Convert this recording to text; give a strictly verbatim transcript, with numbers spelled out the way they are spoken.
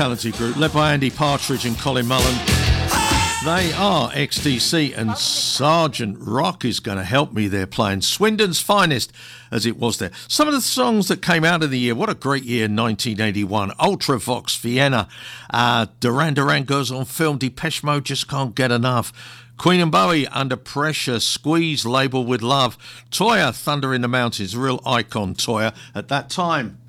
talented group led by Andy Partridge and Colin Mullen. They are X D C, and Sergeant Rock is going to help me there playing Swindon's Finest as it was there. Some of the songs that came out of the year, what a great year, nineteen eighty-one. Ultravox, Vienna, uh, Duran Duran goes on film, Depeche Mode, Just Can't Get Enough. Queen and Bowie, Under Pressure, Squeeze, Label with Love. Toyah, Thunder in the Mountains, real icon Toyah at that time.